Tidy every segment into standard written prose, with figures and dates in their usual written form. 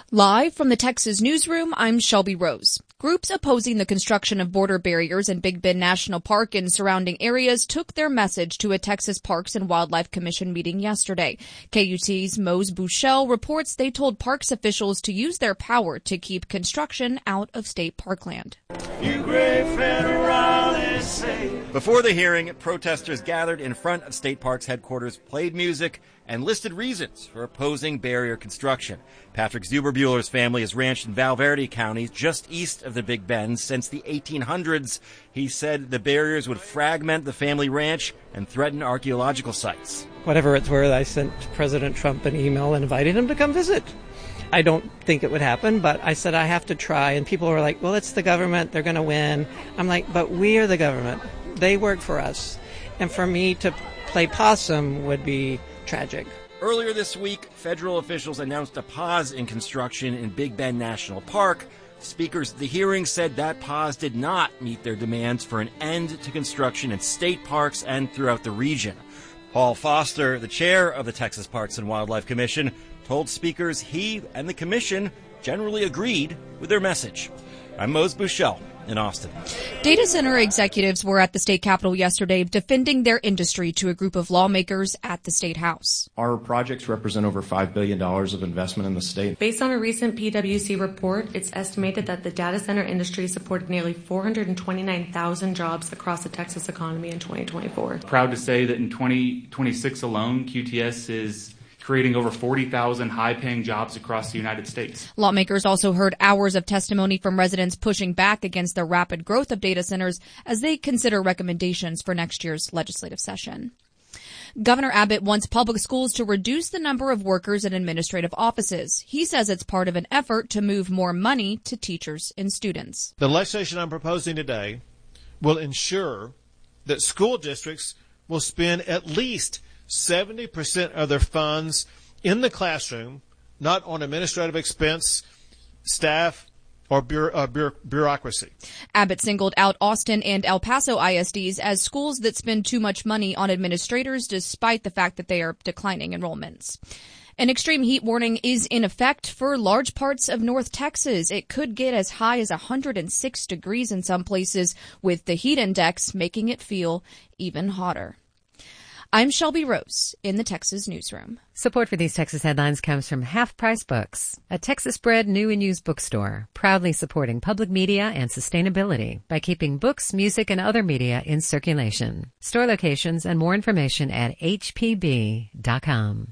Live from the Texas newsroom, I'm Shelby Rose. Groups opposing the construction of border barriers in Big Bend National Park and surrounding areas took their message to a Texas Parks and Wildlife Commission meeting yesterday. KUT's Mose Buchel reports they told parks officials to use their power to keep construction out of state parkland. Before the hearing, protesters gathered in front of State Parks headquarters, played music, and listed reasons for opposing barrier construction. Patrick Zuberbuehler's family has ranched in Val Verde County, just east of the Big Bend, since the 1800s. He said the barriers would fragment the family ranch and threaten archaeological sites. Whatever it's worth, I sent President Trump an email and invited him to come visit. I don't think it would happen, but I said I have to try. And people were like, well, it's the government. They're going to win. I'm like, but we are the government. They work for us. And for me to play possum would be tragic. Earlier this week, federal officials announced a pause in construction in Big Bend National Park. Speakers at the hearing said that pause did not meet their demands for an end to construction in state parks and throughout the region. Paul Foster, the chair of the Texas Parks and Wildlife Commission, told speakers he and the commission generally agreed with their message. I'm Mose Buchel in Austin. Data center executives were at the state capitol yesterday defending their industry to a group of lawmakers at the state house. Our projects represent over $5 billion of investment in the state. Based on a recent PwC report, it's estimated that the data center industry supported nearly 429,000 jobs across the Texas economy in 2024. Proud to say that in 2026 alone, QTS is creating over 40,000 high-paying jobs across the United States. Lawmakers also heard hours of testimony from residents pushing back against the rapid growth of data centers as they consider recommendations for next year's legislative session. Governor Abbott wants public schools to reduce the number of workers in administrative offices. He says it's part of an effort to move more money to teachers and students. The legislation I'm proposing today will ensure that school districts will spend at least 70% of their funds in the classroom, not on administrative expense, staff, or bureaucracy. Abbott singled out Austin and El Paso ISDs as schools that spend too much money on administrators despite the fact that they are declining enrollments. An extreme heat warning is in effect for large parts of North Texas. It could get as high as 106 degrees in some places, with the heat index making it feel even hotter. I'm Shelby Rose in the Texas newsroom. Support for these Texas headlines comes from Half Price Books, a Texas-bred new and used bookstore, proudly supporting public media and sustainability by keeping books, music, and other media in circulation. Store locations and more information at hpb.com.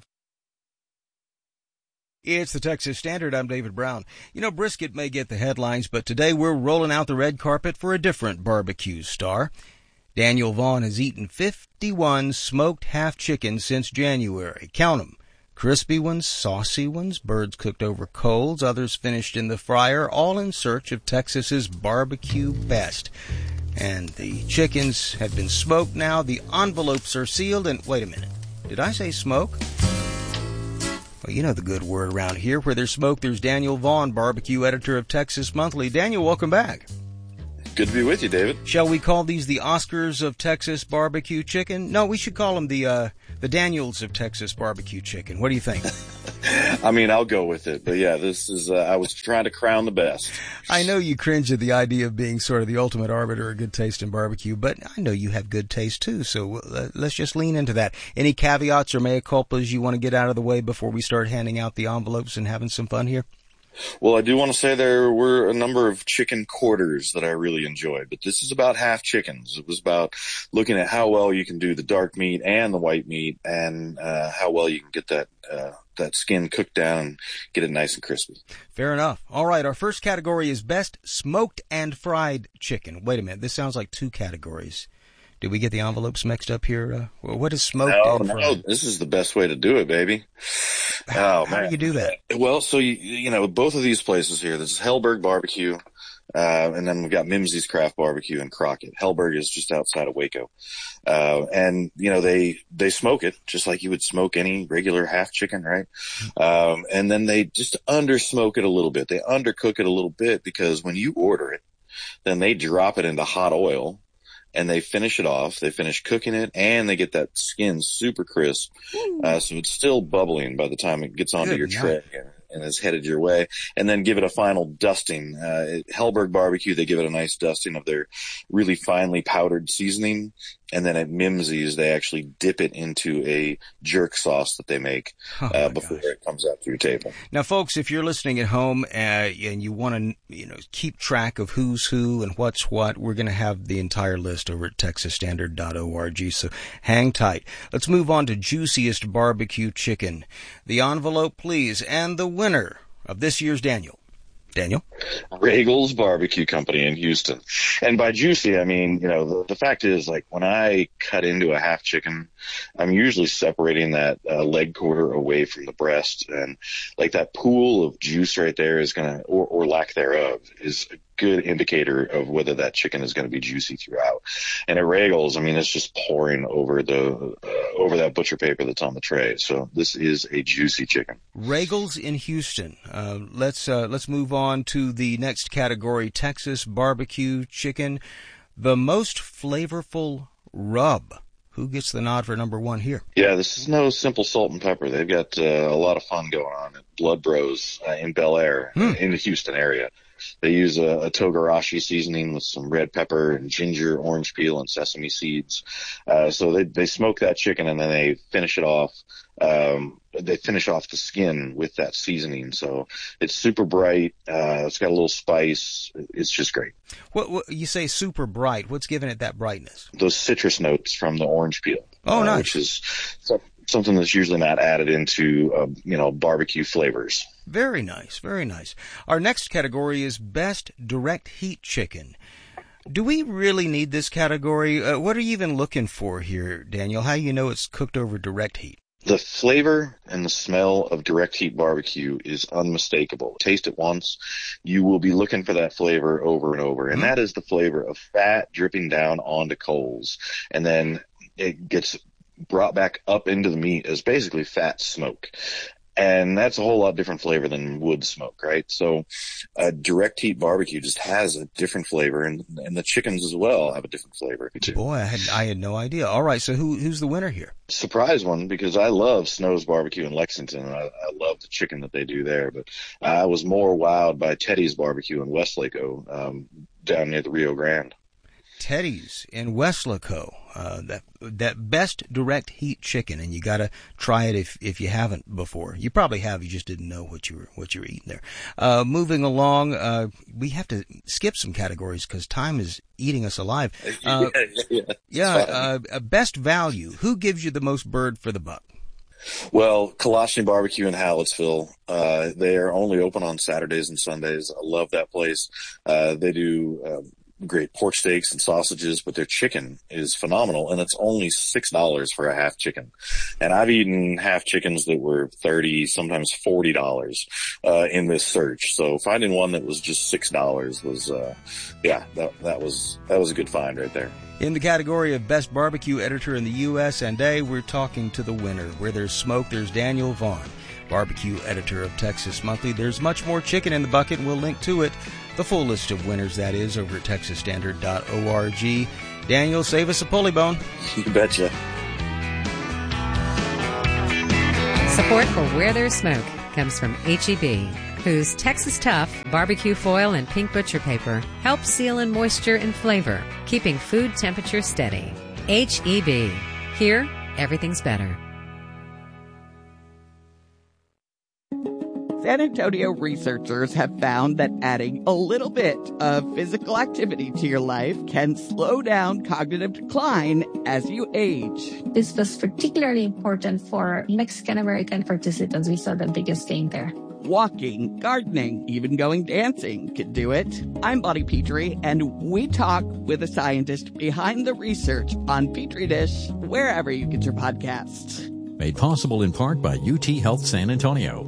It's the Texas Standard. I'm David Brown. You know, brisket may get the headlines, but today we're rolling out the red carpet for a different barbecue star. Daniel Vaughn has eaten 51 smoked half chickens since January. Count 'em. Crispy ones, saucy ones, birds cooked over coals, others finished in the fryer, all in search of Texas's barbecue best. And the chickens have been smoked now. The envelopes are sealed. And wait a minute. Did I say smoke? Well, you know the good word around here. Where there's smoke, there's Daniel Vaughn, barbecue editor of Texas Monthly. Daniel, welcome back. Good to be with you, David. Shall we call these the Oscars of Texas barbecue chicken? No, we should call them the Daniels of Texas barbecue chicken. What do you think? I mean, I'll go with it. But yeah, this is, I was trying to crown the best. I know you cringe at the idea of being sort of the ultimate arbiter of good taste in barbecue, but I know you have good taste too, so let's just lean into that. Any caveats or mea culpas you want to get out of the way before we start handing out the envelopes and having some fun here? Well, I do want to say there were a number of chicken quarters that I really enjoyed, but this is about half chickens. It was about looking at how well you can do the dark meat and the white meat, and how well you can get that skin cooked down and get it nice and crispy. Fair enough. All right, our first category is best smoked and fried chicken. Wait a minute, this sounds like two categories. Did we get the envelopes mixed up here? What is smoked and fried? No, this is the best way to do it, baby. How do you do that? Well, so you know, both of these places here, this is Hellberg Barbecue, and then we've got Mimsey's Craft Barbecue in Crockett. Hellberg is just outside of Waco. And you know, they smoke it just like you would smoke any regular half chicken, right? And then they just undersmoke it a little bit. They undercook it a little bit because when you order it, then they drop it into hot oil. And they finish it off. They finish cooking it, and they get that skin super crisp. So it's still bubbling by the time it gets onto your tray. and is headed your way. And then give it a final dusting. At Hellberg Barbecue, they give it a nice dusting of their really finely powdered seasoning. And then at Mimsey's, they actually dip it into a jerk sauce that they make before it comes out to your table. Now, folks, if you're listening at home and you want to, keep track of who's who and what's what, we're going to have the entire list over at texasstandard.org. So hang tight. Let's move on to Juiciest Barbecue Chicken. The envelope, please, and the winner of this year's Daniel. Regal's Barbecue Company in Houston. And by juicy, I mean, the fact is, like, when I cut into a half chicken, I'm usually separating that leg quarter away from the breast. And, like, that pool of juice right there is going to, or lack thereof, is a good indicator of whether that chicken is going to be juicy throughout. And at Regal's, I mean, it's just pouring over over that butcher paper that's on the tray. So this is a juicy chicken. Regal's in Houston. Let's move on to the next category, Texas barbecue chicken, the most flavorful rub. Who gets the nod for number one here? Yeah, this is no simple salt and pepper. They've got a lot of fun going on at Blood Bros in Bel Air, in the Houston area. They use a togarashi seasoning with some red pepper and ginger, orange peel, and sesame seeds. So they smoke that chicken and then they finish it off. They finish off the skin with that seasoning. So it's super bright. It's got a little spice. It's just great. What you say super bright? What's giving it that brightness? Those citrus notes from the orange peel. Oh, nice. Which is something that's usually not added into, barbecue flavors. Very nice, very nice. Our next category is Best Direct Heat Chicken. Do we really need this category? What are you even looking for here, Daniel? How do you know it's cooked over direct heat? The flavor and the smell of direct heat barbecue is unmistakable. Taste it once, you will be looking for that flavor over and over. And that is the flavor of fat dripping down onto coals. And then it gets brought back up into the meat as basically fat smoke. And that's a whole lot different flavor than wood smoke, right? So direct heat barbecue just has a different flavor, and the chickens as well have a different flavor too. Boy, I had no idea. All right, so who's the winner here? Surprise one, because I love Snow's Barbecue in Lexington, and I love the chicken that they do there. But I was more wowed by Teddy's Barbecue in Westlaco, down near the Rio Grande. Teddy's in Westlaco, that best direct heat chicken, and you got to try it if you haven't before. You probably have, you just didn't know what you were eating there. Moving along, we have to skip some categories because time is eating us alive. Best value. Who gives you the most bird for the buck? Well, Kalashny Barbecue in Hallettsville. They are only open on Saturdays and Sundays. I love that place. They do great pork steaks and sausages, but their chicken is phenomenal, and it's only $6 for a half chicken. And I've eaten half chickens that were $30, sometimes $40 in this search. So finding one that was just $6 was, that was a good find right there. In the category of Best Barbecue Editor in the USA, we're talking to the winner. Where there's smoke, there's Daniel Vaughn, Barbecue Editor of Texas Monthly. There's much more chicken in the bucket, and we'll link to it. The full list of winners, that is, over at texasstandard.org. Daniel, save us a pulley bone. You betcha. Support for Where There's Smoke comes from H-E-B, whose Texas Tough barbecue foil and pink butcher paper helps seal in moisture and flavor, keeping food temperature steady. H-E-B. Here, everything's better. San Antonio researchers have found that adding a little bit of physical activity to your life can slow down cognitive decline as you age. This was particularly important for Mexican-American participants. We saw the biggest gain there. Walking, gardening, even going dancing could do it. I'm Bonnie Petrie, and we talk with a scientist behind the research on Petri Dish, wherever you get your podcasts. Made possible in part by UT Health San Antonio.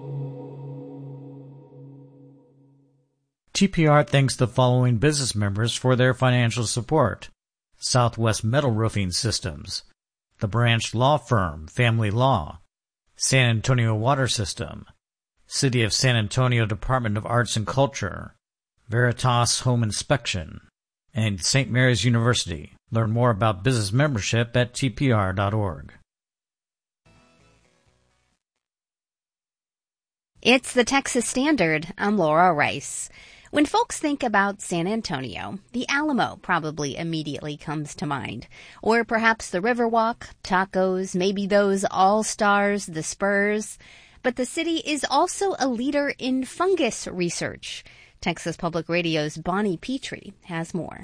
TPR thanks the following business members for their financial support: Southwest Metal Roofing Systems, the Branch Law Firm, Family Law, San Antonio Water System, City of San Antonio Department of Arts and Culture, Veritas Home Inspection, and St. Mary's University. Learn more about business membership at tpr.org. It's the Texas Standard. I'm Laura Rice. When folks think about San Antonio, the Alamo probably immediately comes to mind. Or perhaps the Riverwalk, tacos, maybe those All-Stars, the Spurs. But the city is also a leader in fungus research. Texas Public Radio's Bonnie Petrie has more.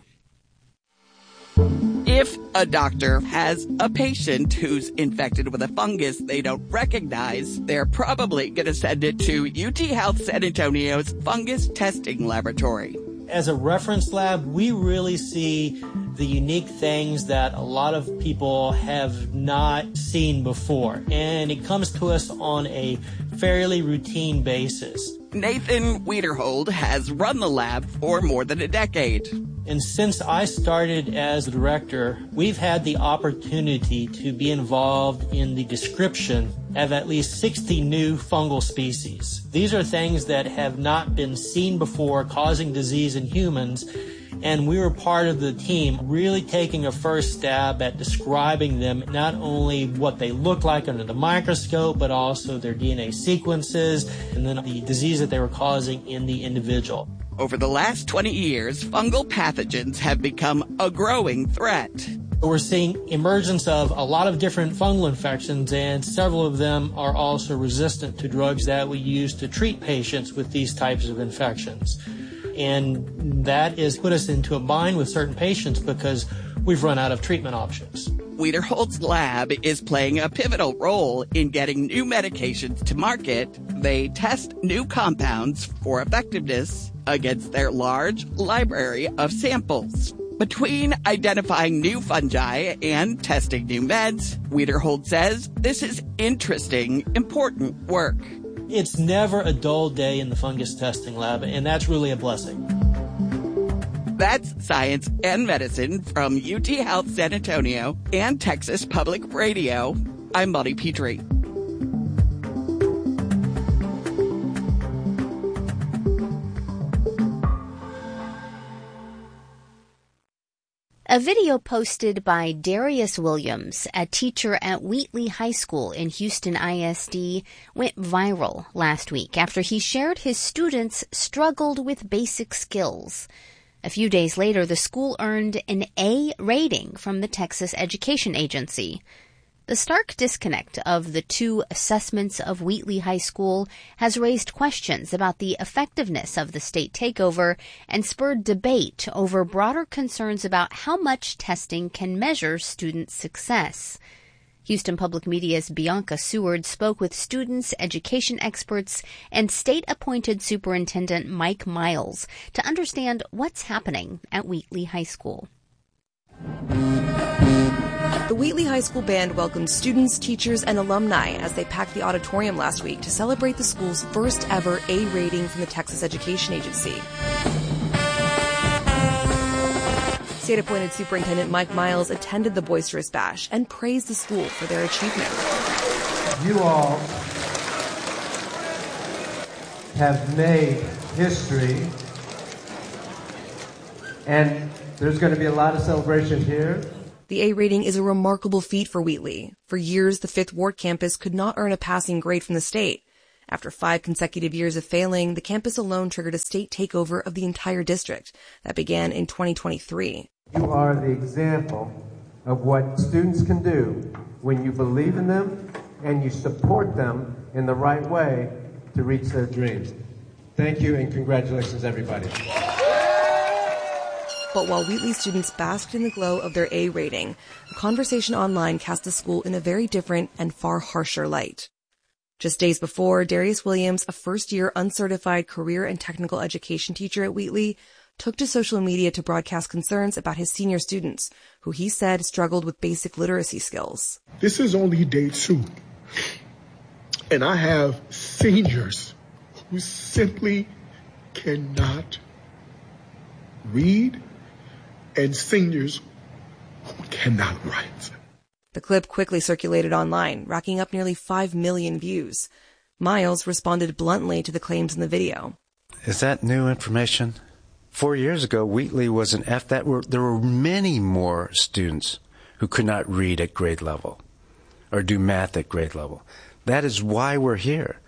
If a doctor has a patient who's infected with a fungus they don't recognize, they're probably going to send it to UT Health San Antonio's fungus testing laboratory. As a reference lab, we really see the unique things that a lot of people have not seen before, and it comes to us on a fairly routine basis. Nathan Wiederhold has run the lab for more than a decade. And since I started as the director, we've had the opportunity to be involved in the description of at least 60 new fungal species. These are things that have not been seen before, causing disease in humans. And we were part of the team really taking a first stab at describing them, not only what they look like under the microscope, but also their DNA sequences and then the disease that they were causing in the individual. Over the last 20 years, fungal pathogens have become a growing threat. We're seeing emergence of a lot of different fungal infections, and several of them are also resistant to drugs that we use to treat patients with these types of infections. And that has put us into a bind with certain patients because we've run out of treatment options. Wiederhold's lab is playing a pivotal role in getting new medications to market. They test new compounds for effectiveness against their large library of samples. Between identifying new fungi and testing new meds, Wiederhold says this is interesting, important work. It's never a dull day in the fungus testing lab, and that's really a blessing. That's Science and Medicine from UT Health San Antonio and Texas Public Radio. I'm Bonnie Petrie. A video posted by Darius Williams, a teacher at Wheatley High School in Houston ISD, went viral last week after he shared his students struggled with basic skills. A few days later, the school earned an A rating from the Texas Education Agency. The stark disconnect of the two assessments of Wheatley High School has raised questions about the effectiveness of the state takeover and spurred debate over broader concerns about how much testing can measure student success. Houston Public Media's Bianca Seward spoke with students, education experts, and state-appointed Superintendent Mike Miles to understand what's happening at Wheatley High School. The Wheatley High School Band welcomed students, teachers, and alumni as they packed the auditorium last week to celebrate the school's first ever A rating from the Texas Education Agency. State-appointed Superintendent Mike Miles attended the boisterous bash and praised the school for their achievement. You all have made history, and there's going to be a lot of celebration here. The A rating is a remarkable feat for Wheatley. For years, the Fifth Ward campus could not earn a passing grade from the state. After 5 consecutive years of failing, the campus alone triggered a state takeover of the entire district that began in 2023. You are the example of what students can do when you believe in them and you support them in the right way to reach their dreams. Thank you and congratulations, everybody. But while Wheatley students basked in the glow of their A rating, the conversation online cast the school in a very different and far harsher light. Just days before, Darius Williams, a first-year uncertified career and technical education teacher at Wheatley, took to social media to broadcast concerns about his senior students, who he said struggled with basic literacy skills. This is only day 2, and I have seniors who simply cannot read and seniors who cannot write. The clip quickly circulated online, racking up nearly 5 million views. Miles responded bluntly to the claims in the video. Is that new information? 4 years ago, Wheatley was an F. There were many more students who could not read at grade level or do math at grade level. That is why we're here.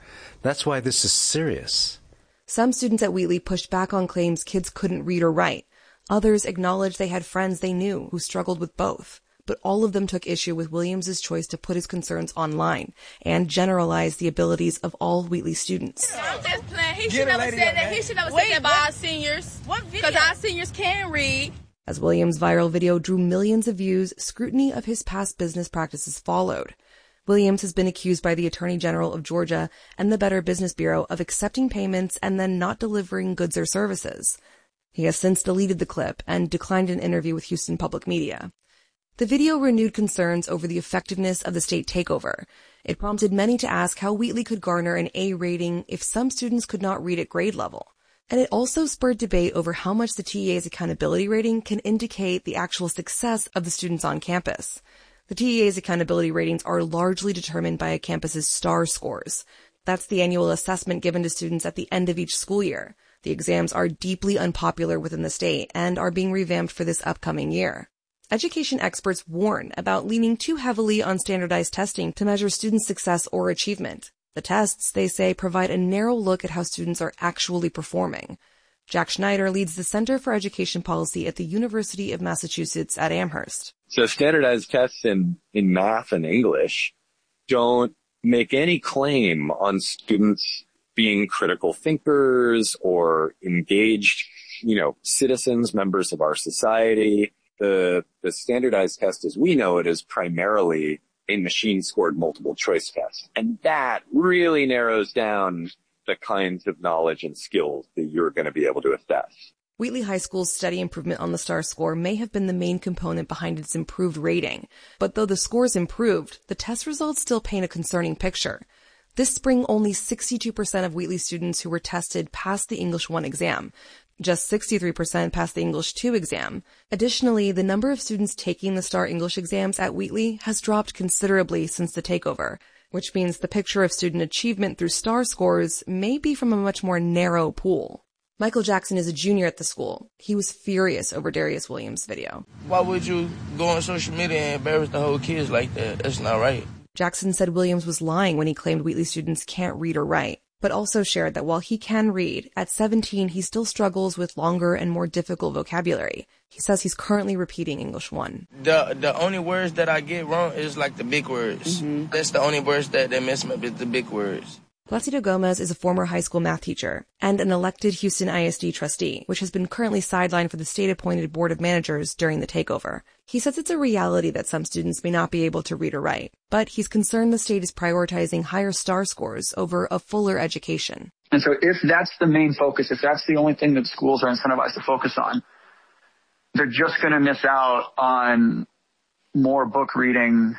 That's why this is serious. Some students at Wheatley pushed back on claims kids couldn't read or write. Others acknowledged they had friends they knew who struggled with both. But all of them took issue with Williams' choice to put his concerns online and generalize the abilities of all Wheatley students. I'm just playing. He should never said that. He should never said that about our seniors. What video? Because our seniors can read. As Williams' viral video drew millions of views, scrutiny of his past business practices followed. Williams has been accused by the Attorney General of Georgia and the Better Business Bureau of accepting payments and then not delivering goods or services. He has since deleted the clip and declined an interview with Houston Public Media. The video renewed concerns over the effectiveness of the state takeover. It prompted many to ask how Wheatley could garner an A rating if some students could not read at grade level. And it also spurred debate over how much the TEA's accountability rating can indicate the actual success of the students on campus. The TEA's accountability ratings are largely determined by a campus's STAR scores. That's the annual assessment given to students at the end of each school year. The exams are deeply unpopular within the state and are being revamped for this upcoming year. Education experts warn about leaning too heavily on standardized testing to measure student success or achievement. The tests, they say, provide a narrow look at how students are actually performing. Jack Schneider leads the Center for Education Policy at the University of Massachusetts at Amherst. So standardized tests in math and English don't make any claim on students being critical thinkers or engaged, citizens, members of our society. The standardized test as we know it is primarily a machine-scored multiple choice test. And that really narrows down the kinds of knowledge and skills that you're going to be able to assess. Wheatley High School's steady improvement on the STAR score may have been the main component behind its improved rating. But though the scores improved, the test results still paint a concerning picture. This spring, only 62% of Wheatley students who were tested passed the English 1 exam. Just 63% passed the English 2 exam. Additionally, the number of students taking the STAR English exams at Wheatley has dropped considerably since the takeover, which means the picture of student achievement through STAR scores may be from a much more narrow pool. Michael Jackson is a junior at the school. He was furious over Darius Williams' video. Why would you go on social media and embarrass the whole kids like that? That's not right. Jackson said Williams was lying when he claimed Wheatley students can't read or write, but also shared that while he can read, at 17 he still struggles with longer and more difficult vocabulary. He says he's currently repeating English 1. The only words that I get wrong is like the big words. Mm-hmm. That's the only words that mess me up is the big words. Placido Gomez is a former high school math teacher and an elected Houston ISD trustee, which has been currently sidelined for the state-appointed board of managers during the takeover. He says it's a reality that some students may not be able to read or write, but he's concerned the state is prioritizing higher STAR scores over a fuller education. And so if that's the main focus, if that's the only thing that schools are incentivized to focus on, they're just going to miss out on more book reading,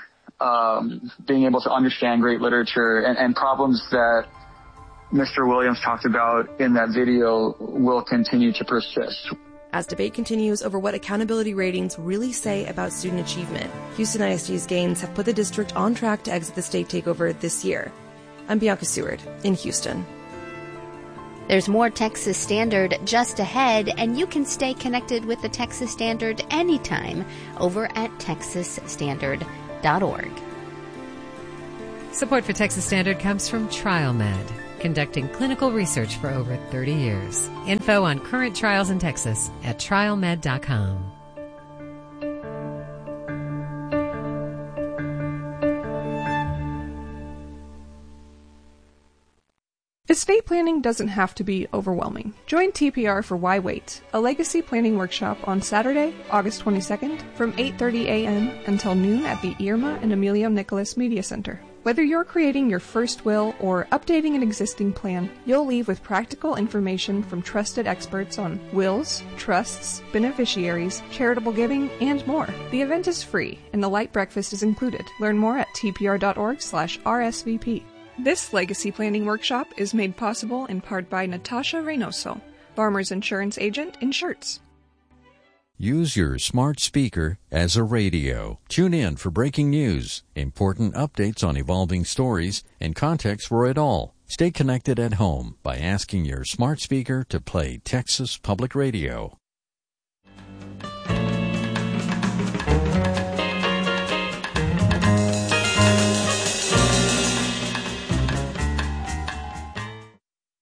being able to understand great literature, and problems that Mr. Williams talked about in that video will continue to persist. As debate continues over what accountability ratings really say about student achievement, Houston ISD's gains have put the district on track to exit the state takeover this year. I'm Bianca Seward in Houston. There's more Texas Standard just ahead, and you can stay connected with the Texas Standard anytime over at texasstandard.org. Support for Texas Standard comes from TrialMed, conducting clinical research for over 30 years. Info on current trials in Texas at trialmed.com. Estate planning doesn't have to be overwhelming. Join TPR for Why Wait, a legacy planning workshop on Saturday, August 22nd from 8:30 a.m. until noon at the Irma and Emilio Nicholas Media Center. Whether you're creating your first will or updating an existing plan, you'll leave with practical information from trusted experts on wills, trusts, beneficiaries, charitable giving, and more. The event is free, and the light breakfast is included. Learn more at tpr.org/RSVP. This legacy planning workshop is made possible in part by Natasha Reynoso, Farmers Insurance Agent in Schertz. Use your smart speaker as a radio. Tune in for breaking news, important updates on evolving stories, and context for it all. Stay connected at home by asking your smart speaker to play Texas Public Radio.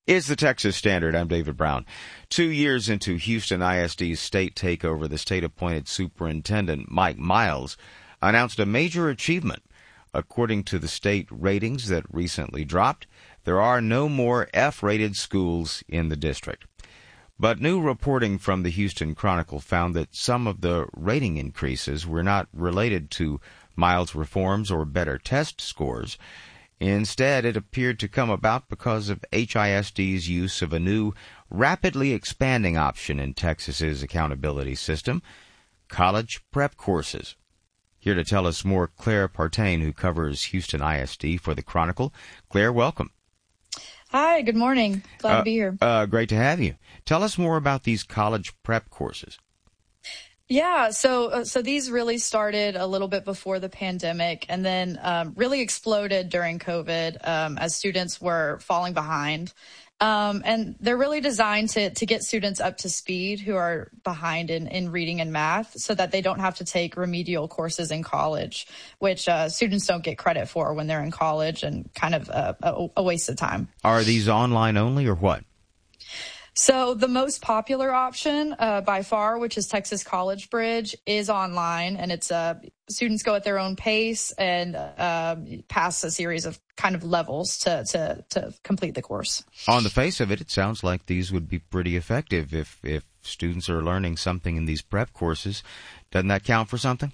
Is the Texas Standard. I'm David Brown. 2 years into Houston ISD's state takeover, the state-appointed superintendent, Mike Miles, announced a major achievement. According to the state ratings that recently dropped, there are no more F-rated schools in the district. But new reporting from the Houston Chronicle found that some of the rating increases were not related to Miles' reforms or better test scores. Instead, it appeared to come about because of HISD's use of a new, rapidly expanding option in Texas's accountability system, college prep courses. Here to tell us more, Claire Partain, who covers Houston ISD for the Chronicle. Claire, welcome. Hi, good morning. Glad to be here. Great to have you. Tell us more about these college prep courses. Yeah, so these really started a little bit before the pandemic and then really exploded during COVID as students were falling behind. And they're really designed to get students up to speed who are behind in reading and math so that they don't have to take remedial courses in college, which students don't get credit for when they're in college and kind of a waste of time. Are these online only or what? So the most popular option by far, which is Texas College Bridge, is online, and it's students go at their own pace and pass a series of kind of levels to complete the course. On the face of it, it sounds like these would be pretty effective if students are learning something in these prep courses. Doesn't that count for something?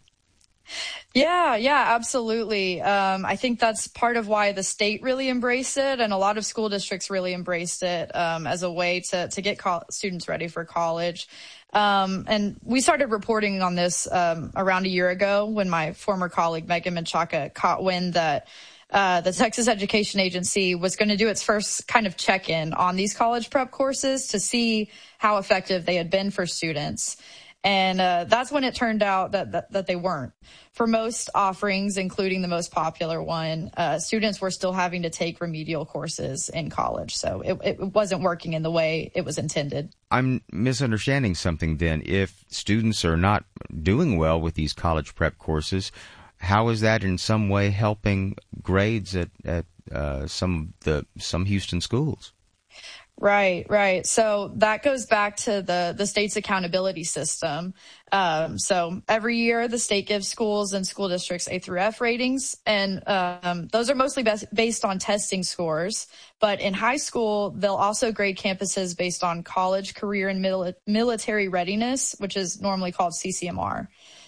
Yeah, absolutely. I think that's part of why the state really embraced it, and a lot of school districts really embraced it as a way to get students ready for college. And we started reporting on this around a year ago when my former colleague Megan Menchaca caught wind that the Texas Education Agency was going to do its first kind of check-in on these college prep courses to see how effective they had been for students. And that's when it turned out that they weren't. For most offerings, including the most popular one, students were still having to take remedial courses in college. So it wasn't working in the way it was intended. I'm misunderstanding something then. If students are not doing well with these college prep courses, how is that in some way helping grades at some Houston schools? Right. So that goes back to the state's accountability system. So every year the state gives schools and school districts A through F ratings, and those are mostly based on testing scores. But in high school, they'll also grade campuses based on college, career, and military readiness, which is normally called CCMR.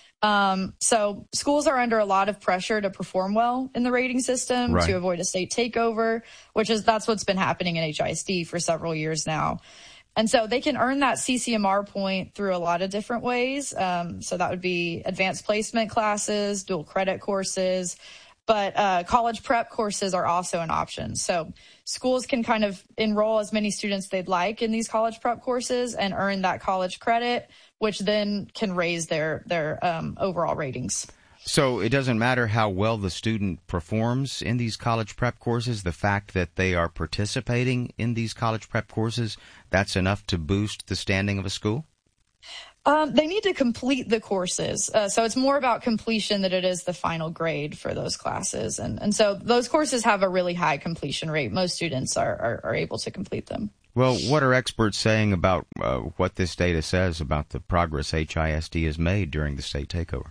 So schools are under a lot of pressure to perform well in the rating system to avoid a state takeover, that's what's been happening in HISD for several years now. And so they can earn that CCMR point through a lot of different ways. So that would be advanced placement classes, dual credit courses, but college prep courses are also an option. So schools can kind of enroll as many students they'd like in these college prep courses and earn that college credit, which then can raise their overall ratings. So it doesn't matter how well the student performs in these college prep courses, the fact that they are participating in these college prep courses, that's enough to boost the standing of a school? They need to complete the courses. So it's more about completion than it is the final grade for those classes. And so those courses have a really high completion rate. Most students are able to complete them. Well, what are experts saying about what this data says about the progress HISD has made during the state takeover?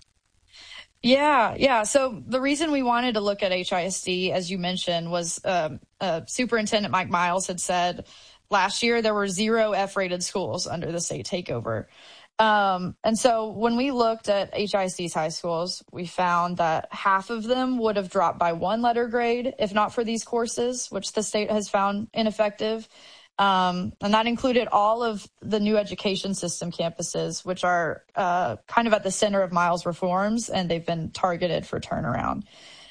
Yeah. So the reason we wanted to look at HISD, as you mentioned, was Superintendent Mike Miles had said last year there were 0 F-rated schools under the state takeover. And so when we looked at HISD's high schools, we found that half of them would have dropped by 1 letter grade if not for these courses, which the state has found ineffective. And that included all of the new education system campuses, which are kind of at the center of Miles reforms, and they've been targeted for turnaround.